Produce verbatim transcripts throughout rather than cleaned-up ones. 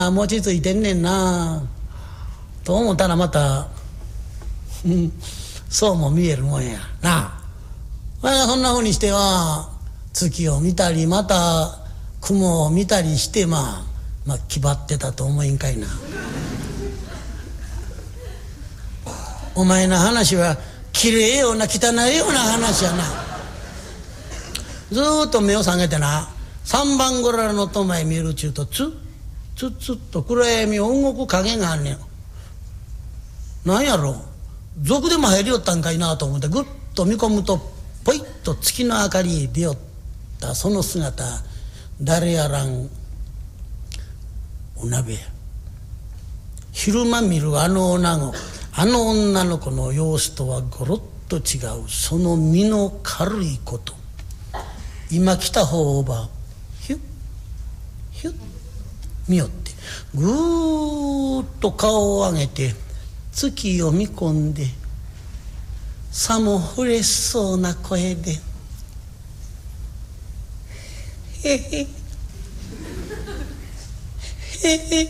餅ついてんねんなと思ったらまた、うん、そうも見えるもんやな。そんなふうにしては月を見たりまた雲を見たりしてまあまあ気張ってたと思いんかいな。お前の話はきれいような汚いような話やな。ずーっと目を下げてな三番ぐらいのと前見るちゅうとつっつっつっと暗闇を動く影があんねん。なんやろ賊でも入りよったんかいなと思ってぐっと見込むとポイッと月の明かり出よったその姿誰やらんお鍋や。昼間見るあの女のあの女の子の様子とはゴロッと違うその身の軽いこと。今来た方をばヒュッヒュッ見よってぐーっと顔を上げて月を見込んでさも嬉しそうな声で「へへへへへ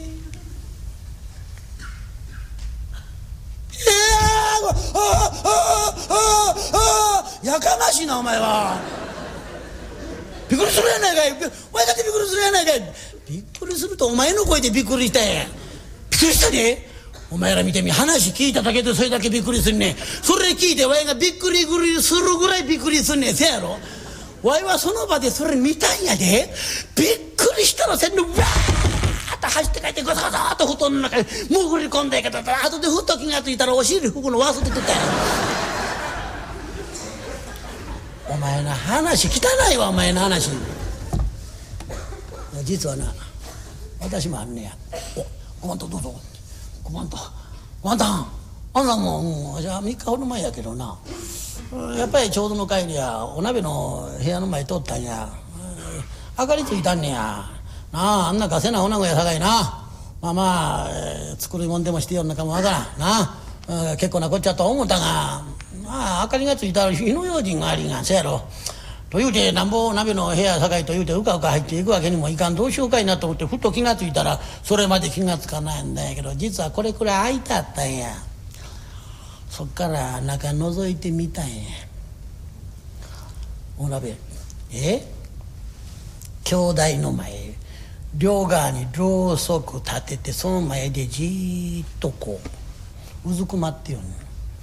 やかましいなお前は。びっくりするやないかい。お前だってびっくりするやないかい。びっくりするとお前の声でびっくりしたんや。びっくりしたで。お前ら見てみ話聞いただけでそれだけびっくりすんねん。それ聞いてわいがびっくりぐりするぐらいびっくりすんねん。せやろわいはその場でそれ見たんやで。びっくりしたらせんのわーっと走って帰ってゴソゴソっと布団の中に潜り込んだやけど後でふっと気がついたらお尻拭くの忘れてたやん。お前の話汚いわお前の話。実はな私もあんねや。おごまんとどうぞ。ごまんとごまんとあんなもん、うん、じゃあみっかほど前やけどなやっぱりちょうどの帰りやお鍋の部屋の前通ったんや。明かりついたんねやなあ。あんなガセな女子やさかいなまあまあ、えー、作り物でもしてよんのかもわからんな、うん、結構なこっちゃと思ったがまあ明かりがついたら火の用心がありがせやろと言うてなんぼ鍋の部屋さかいと言うてうかうか入っていくわけにもいかん。どうしようかいなと思ってふっと気がついたらそれまで気がつかないんだけど実はこれくらい開いてあったんや。そっから中覗いてみたんや。お鍋え兄弟の前両側にろうそく立ててその前でじーっとこううずくまってよね。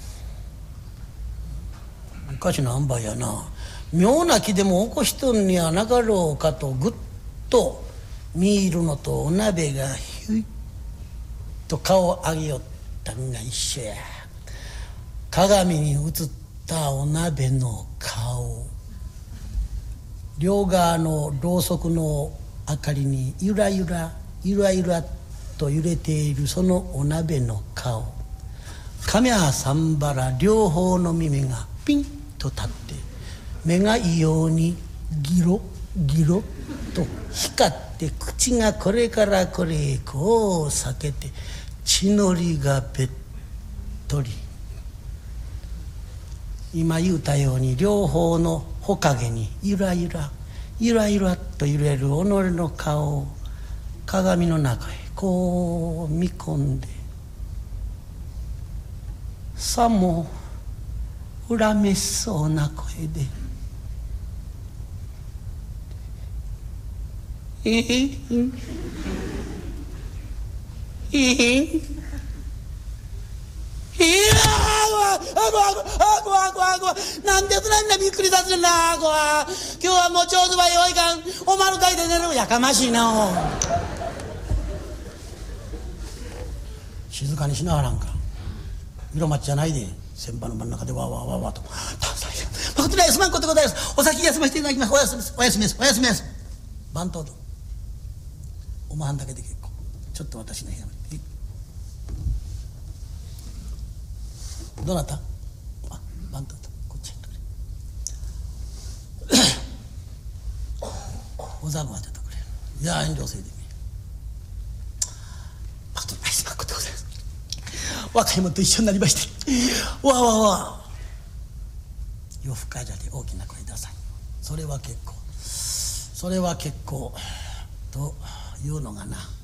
おかしな塩梅やな。妙な気でも起こしとんにはなかろうかとぐっと見入るのとお鍋がヒュイッと顔を上げよったんが一緒や。鏡に映ったお鍋の顔両側のろうそくの明かりにゆらゆらゆらゆらと揺れているそのお鍋の顔。亀は三腹両方の耳がピンと立って目が異様にギロギロと光って口がこれからこれへこう裂けて血のりがべっとり。今言うたように両方のほかげにゆらゆらゆらゆらと揺れる己の顔を鏡の中へこう見込んでさも恨めしそうな声で「ええええいやあごあごあごあごあごあごなんでそんなびっくりさせるなあごは今日はもうちょうどはよいかんおまるかいで寝るやかましいなお静かにしなはらんか色町じゃないで船場の真ん中でわーわーわーわーと「誠にすまんことでございますお先休ませていただきますおやすみですおやすみですおやすみです」番頭とおまはんだけで結構ちょっと私の部屋までどなたあ番頭とこっちへとくれおざぶ当ててくれいや遠慮せいでみ誠にすまんことでございます若い者と一緒になりましてわわわ夜更かじゃで大きな声出さんそれは結構それは結構というのがな